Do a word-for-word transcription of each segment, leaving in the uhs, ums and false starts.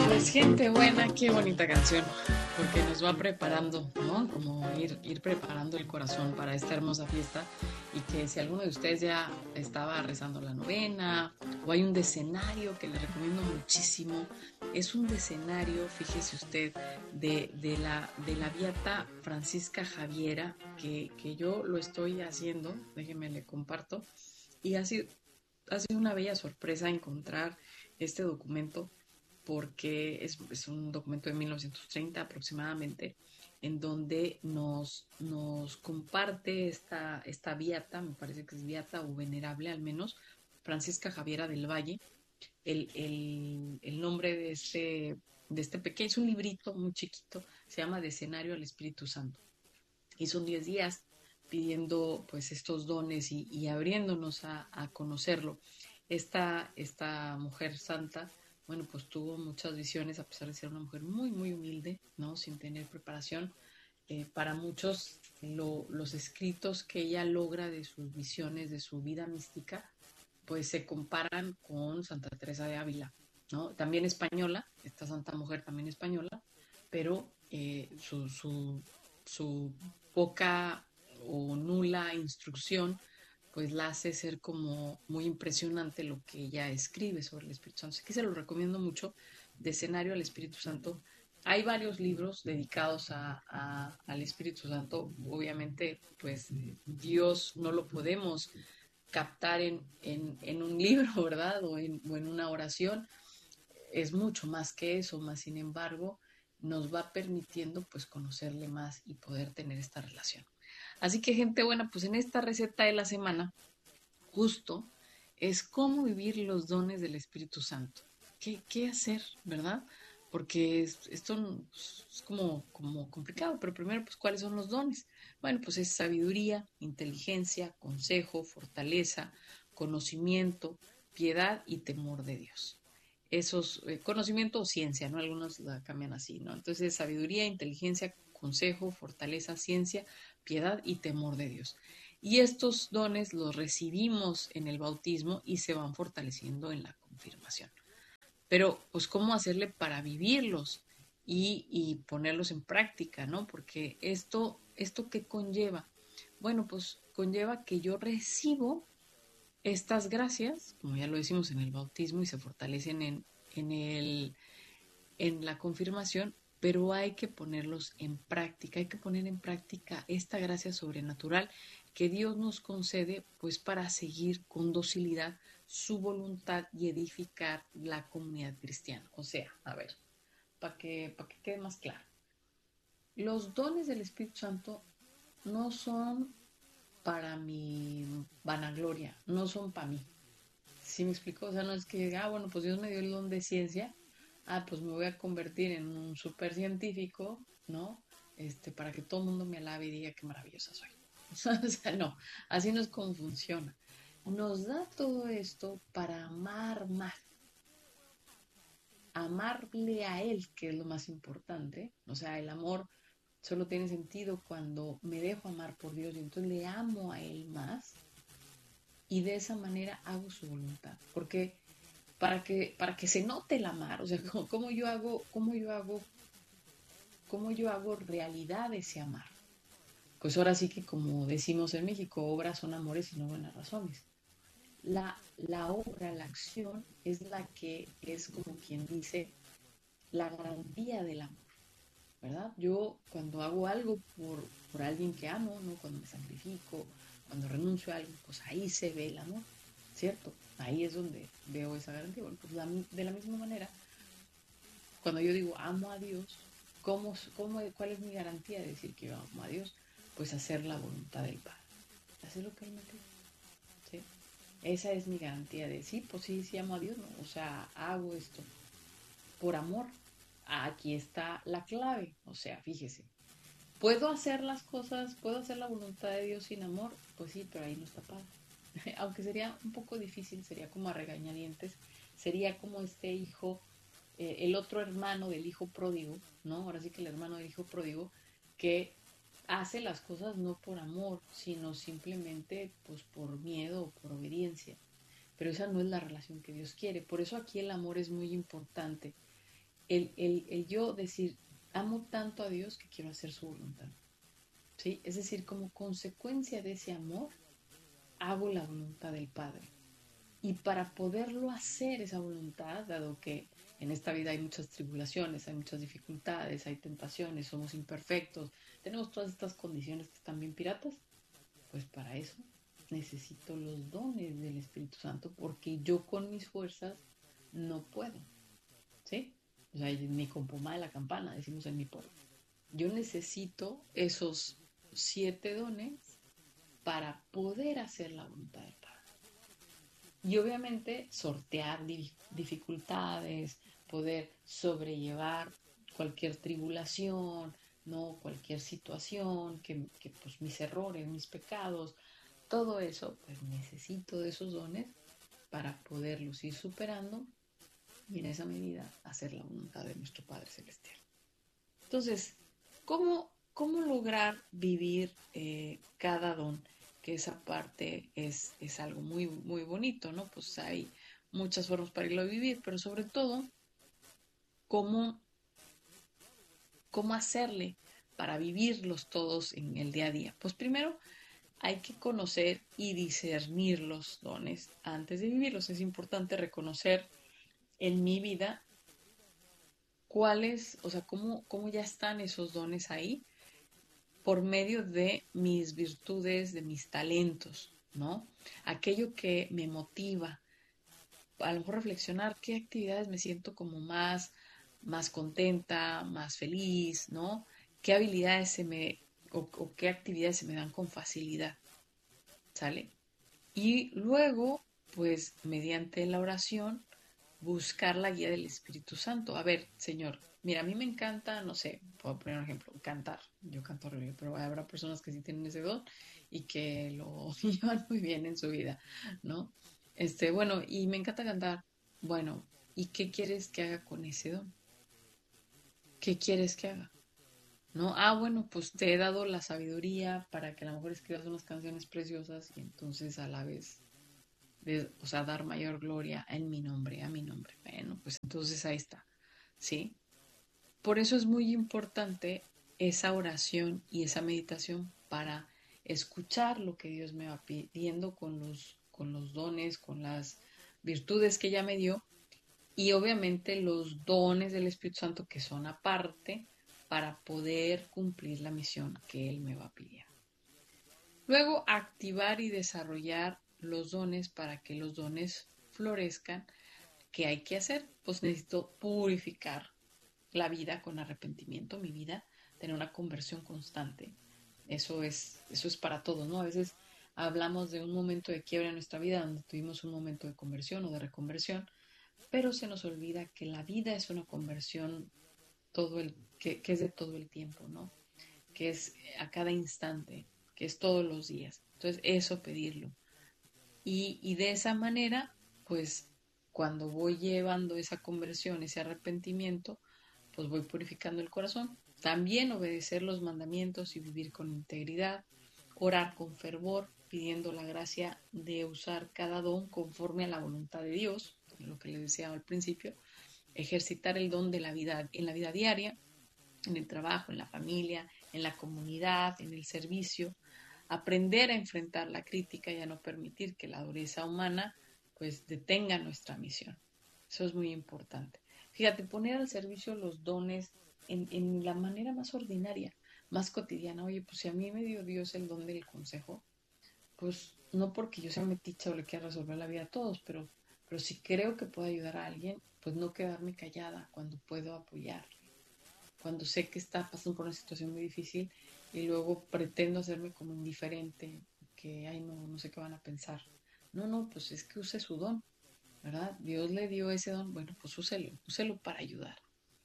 Pues gente buena, qué bonita canción, porque nos va preparando, ¿no? Como ir, ir preparando el corazón para esta hermosa fiesta y que si alguno de ustedes ya estaba rezando la novena o hay un decenario que les recomiendo muchísimo, es un decenario, fíjese usted, de, de la, de la Beata Francisca Javiera, que, que yo lo estoy haciendo, déjenme le comparto, y ha sido, ha sido una bella sorpresa encontrar este documento porque es, es un documento de mil novecientos treinta aproximadamente, en donde nos, nos comparte esta, esta beata, me parece que es beata o venerable al menos, Francisca Javiera del Valle, el, el, el nombre de este, de este pequeño, es un librito muy chiquito, se llama Decenario al Espíritu Santo. Y son diez días pidiendo pues estos dones y, y abriéndonos a, a conocerlo. Esta, esta mujer santa, bueno, pues tuvo muchas visiones a pesar de ser una mujer muy, muy humilde, ¿no? Sin tener preparación. Eh, para muchos, lo, los escritos que ella logra de sus visiones, de su vida mística, pues se comparan con Santa Teresa de Ávila, ¿no? También española, esta santa mujer también española, pero eh, su, su, su poca o nula instrucción pues la hace ser como muy impresionante lo que ella escribe sobre el Espíritu Santo. Aquí se lo recomiendo mucho, de escenario al Espíritu Santo. Hay varios libros dedicados a, a, al Espíritu Santo. Obviamente, pues Dios no lo podemos captar en, en, en un libro, ¿verdad? O en, o en una oración. Es mucho más que eso, más sin embargo, nos va permitiendo pues conocerle más y poder tener esta relación. Así que gente buena, pues en esta receta de la semana, justo es cómo vivir los dones del Espíritu Santo. ¿Qué, qué hacer, verdad? Porque es- esto pues, es como, como complicado, pero primero, pues, ¿cuáles son los dones? Bueno, pues es sabiduría, inteligencia, consejo, fortaleza, conocimiento, piedad y temor de Dios. Esos, eh, conocimiento o ciencia, ¿no? Algunos la cambian así, ¿no? Entonces, sabiduría, inteligencia, consejo, fortaleza, ciencia, piedad y temor de Dios. Y estos dones los recibimos en el bautismo y se van fortaleciendo en la confirmación. Pero, pues, ¿cómo hacerle para vivirlos y, y ponerlos en práctica, ¿no? Porque esto, ¿esto qué conlleva? Bueno, pues conlleva que yo recibo estas gracias, como ya lo decimos en el bautismo, y se fortalecen en, en, el, en la confirmación, pero hay que ponerlos en práctica, hay que poner en práctica esta gracia sobrenatural que Dios nos concede, pues para seguir con docilidad su voluntad y edificar la comunidad cristiana. O sea, a ver, para que, para que quede más claro, los dones del Espíritu Santo no son para mi vanagloria, no son para mí. ¿Sí me explico? O sea, no es que, ah, bueno, pues Dios me dio el don de ciencia, ah, pues me voy a convertir en un super científico, ¿no? Este, para que todo el mundo me alabe y diga qué maravillosa soy. O sea, no, así no es como funciona. Nos da todo esto para amar más, amarle a Él, que es lo más importante. O sea, el amor solo tiene sentido cuando me dejo amar por Dios y entonces le amo a Él más y de esa manera hago su voluntad. Porque para que, para que se note el amar, o sea, cómo, cómo yo hago, cómo yo hago, cómo yo hago realidad ese amar. Pues ahora sí que como decimos en México, obras son amores y no buenas razones. La, la obra, la acción es la que es como quien dice la garantía del amor, ¿verdad? Yo cuando hago algo por, por alguien que amo, ¿no? Cuando me sacrifico, cuando renuncio a algo, pues ahí se ve el amor, ¿cierto? Ahí es donde veo esa garantía. Bueno, pues la, de la misma manera, cuando yo digo amo a Dios, ¿cómo, cómo, ¿cuál es mi garantía de decir que yo amo a Dios? Pues hacer la voluntad del Padre, hacer lo que Él me pide, ¿sí? Esa es mi garantía de sí, pues sí, sí amo a Dios, ¿no? O sea, hago esto por amor. Aquí está la clave, o sea, fíjese, ¿puedo hacer las cosas, puedo hacer la voluntad de Dios sin amor? Pues sí, pero ahí no está padre. Aunque sería un poco difícil, sería como a regañadientes, sería como este hijo, eh, el otro hermano del hijo pródigo, ¿no? Ahora sí que el hermano del hijo pródigo, que hace las cosas no por amor, sino simplemente pues por miedo o por obediencia. Pero esa no es la relación que Dios quiere. Por eso aquí el amor es muy importante. el, el, el yo decir, amo tanto a Dios que quiero hacer su voluntad. ¿Sí? Es decir, como consecuencia de ese amor, hago la voluntad del Padre. Y para poderlo hacer esa voluntad, dado que en esta vida hay muchas tribulaciones, hay muchas dificultades, hay tentaciones, somos imperfectos, tenemos todas estas condiciones que están bien piratas, pues para eso necesito los dones del Espíritu Santo porque yo con mis fuerzas no puedo, ¿sí? O sea, ni con pomada de la campana, decimos en mi pueblo. Yo necesito esos siete dones para poder hacer la voluntad del Padre. Y obviamente sortear dificultades, poder sobrellevar cualquier tribulación, ¿no? Cualquier situación, que, que pues mis errores, mis pecados, todo eso, pues necesito de esos dones para poderlos ir superando y en esa medida hacer la voluntad de nuestro Padre Celestial. Entonces, ¿cómo, cómo lograr vivir eh, cada don? Que esa parte es, es algo muy, muy bonito, ¿no? Pues hay muchas formas para irlo a vivir, pero sobre todo, ¿cómo, cómo hacerle para vivirlos todos en el día a día? Pues primero hay que conocer y discernir los dones antes de vivirlos. Es importante reconocer en mi vida cuáles, o sea, cómo, cómo ya están esos dones ahí por medio de mis virtudes, de mis talentos, ¿no? Aquello que me motiva, a lo mejor reflexionar qué actividades me siento como más, más contenta, más feliz, ¿no? ¿Qué habilidades se me, o, o qué actividades se me dan con facilidad, ¿sale? Y luego, pues, mediante la oración, buscar la guía del Espíritu Santo. A ver, Señor, mira, a mí me encanta, no sé, puedo poner un ejemplo, cantar. Yo canto horrible, pero habrá personas que sí tienen ese don y que lo llevan muy bien en su vida, ¿no? Este, bueno, y me encanta cantar. Bueno, ¿y qué quieres que haga con ese don? ¿Qué quieres que haga? ¿No? Ah, bueno, pues te he dado la sabiduría para que a lo mejor escribas unas canciones preciosas y entonces a la vez de, o sea, dar mayor gloria en mi nombre, a mi nombre. Bueno, pues entonces ahí está, ¿sí? Por eso es muy importante esa oración y esa meditación para escuchar lo que Dios me va pidiendo con los, con los dones, con las virtudes que ya me dio y obviamente los dones del Espíritu Santo que son aparte para poder cumplir la misión que Él me va pidiendo. Luego, activar y desarrollar los dones para que los dones florezcan. ¿Qué hay que hacer? Pues necesito purificar la vida con arrepentimiento, mi vida, tener una conversión constante. Eso es, eso es para todos, ¿no? A veces hablamos de un momento de quiebra en nuestra vida donde tuvimos un momento de conversión o de reconversión, pero se nos olvida que la vida es una conversión todo el, que, que es de todo el tiempo, ¿no? Que es a cada instante, que es todos los días. Entonces, eso pedirlo. Y, y de esa manera, pues cuando voy llevando esa conversión, ese arrepentimiento, pues voy purificando el corazón. También obedecer los mandamientos y vivir con integridad, orar con fervor, pidiendo la gracia de usar cada don conforme a la voluntad de Dios, lo que les decía al principio, ejercitar el don de la vida en la vida diaria, en el trabajo, en la familia, en la comunidad, en el servicio, aprender a enfrentar la crítica y a no permitir que la dureza humana pues detenga nuestra misión. Eso es muy importante. Fíjate, poner al servicio los dones en, en la manera más ordinaria, más cotidiana. Oye, pues si a mí me dio Dios el don del consejo, pues no porque yo sea meticha o le quiera resolver la vida a todos, pero, pero si creo que puedo ayudar a alguien, pues no quedarme callada cuando puedo apoyar, cuando sé que está pasando por una situación muy difícil y luego pretendo hacerme como indiferente, que, ay, no, no sé qué van a pensar. No, no, pues es que use su don, ¿verdad? Dios le dio ese don, bueno, pues úselo, úselo para ayudar.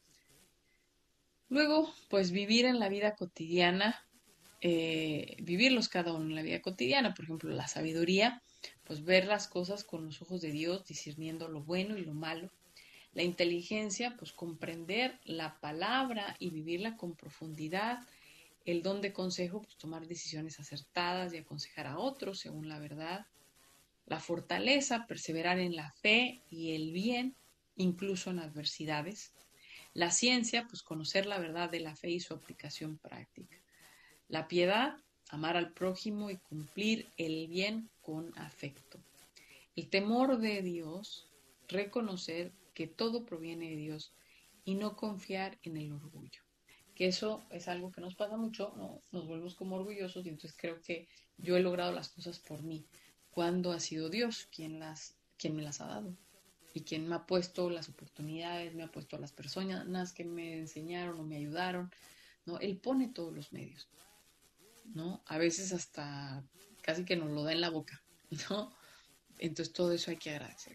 Luego, pues vivir en la vida cotidiana, eh, vivirlos cada uno en la vida cotidiana, por ejemplo, la sabiduría, pues ver las cosas con los ojos de Dios, discerniendo lo bueno y lo malo. La inteligencia, pues comprender la palabra y vivirla con profundidad. El don de consejo, pues tomar decisiones acertadas y aconsejar a otros según la verdad. La fortaleza, perseverar en la fe y el bien, incluso en adversidades. La ciencia, pues conocer la verdad de la fe y su aplicación práctica. La piedad, amar al prójimo y cumplir el bien con afecto. El temor de Dios, reconocer que todo proviene de Dios y no confiar en el orgullo. Que eso es algo que nos pasa mucho, ¿no? Nos volvemos como orgullosos y entonces creo que yo he logrado las cosas por mí, cuando ha sido Dios quien, las, quien me las ha dado y quien me ha puesto las oportunidades, me ha puesto a las personas que me enseñaron o me ayudaron, ¿no? Él pone todos los medios, ¿no? A veces hasta casi que nos lo da en la boca, ¿no? Entonces todo eso hay que agradecer.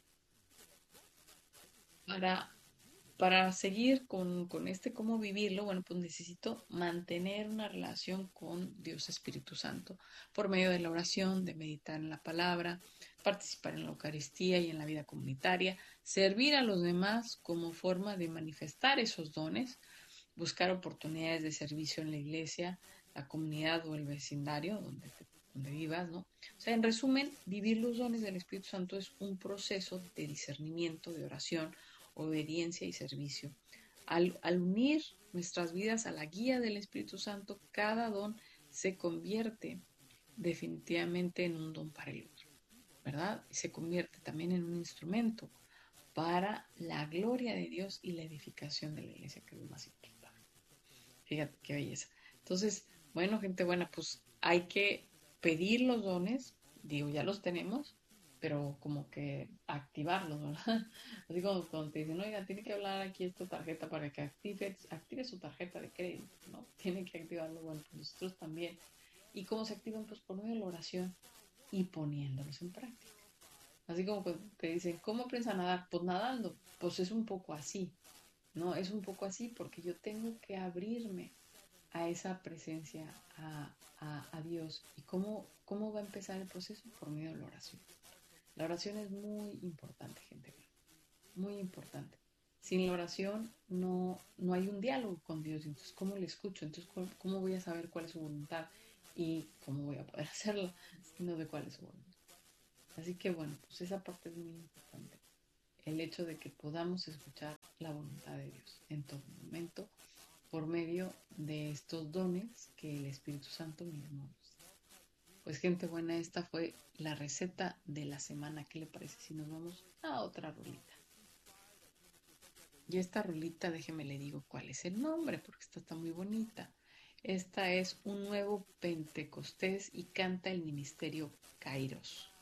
Para, para seguir con, con este cómo vivirlo, bueno, pues necesito mantener una relación con Dios Espíritu Santo por medio de la oración, de meditar en la palabra, participar en la Eucaristía y en la vida comunitaria, servir a los demás como forma de manifestar esos dones, buscar oportunidades de servicio en la iglesia, la comunidad o el vecindario donde, te, donde vivas, ¿no? O sea, en resumen, vivir los dones del Espíritu Santo es un proceso de discernimiento, de oración, obediencia y servicio. Al, al unir nuestras vidas a la guía del Espíritu Santo, cada don se convierte definitivamente en un don para el otro, ¿verdad? Y se convierte también en un instrumento para la gloria de Dios y la edificación de la iglesia, que es lo más importante. Fíjate qué belleza. Entonces, bueno, gente buena, pues hay que pedir los dones, digo, ya los tenemos, pero como que activarlos, ¿verdad? Así como cuando te dicen, oiga, tiene que hablar aquí esta tarjeta para que active, active su tarjeta de crédito, ¿no? Tiene que activarlo, bueno, pues nosotros también. ¿Y cómo se activan? Pues por medio de la oración y poniéndolos en práctica. Así como que te dicen, ¿cómo aprendes a nadar? Pues nadando. Pues es un poco así, ¿no? Es un poco así porque yo tengo que abrirme a esa presencia, a, a, a Dios. ¿Y cómo, cómo va a empezar el proceso? Por medio de la oración. La oración es muy importante, gente, muy importante. Sin la oración no, no hay un diálogo con Dios. Entonces, ¿cómo le escucho? Entonces, ¿cómo, cómo voy a saber cuál es su voluntad? Y cómo voy a poder hacerlo si no sé cuál es su voluntad. Así que bueno, pues esa parte es muy importante. El hecho de que podamos escuchar la voluntad de Dios en todo momento por medio de estos dones que el Espíritu Santo mismo nos da. Pues gente buena, esta fue la receta de la semana. ¿Qué le parece si nos vamos a otra rolita? Y esta rolita, déjeme le digo cuál es el nombre, porque esta está muy bonita. Esta es un nuevo Pentecostés y canta el ministerio Kairos.